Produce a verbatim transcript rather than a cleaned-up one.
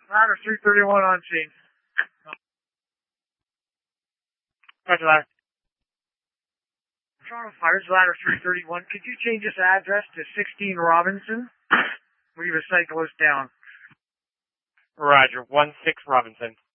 Ladder three thirty-one on scene. Roger, ladder. Toronto Fires, ladder three thirty-one. Could you change this address to sixteen Robinson? We have a cyclist down. Roger, one six Robinson.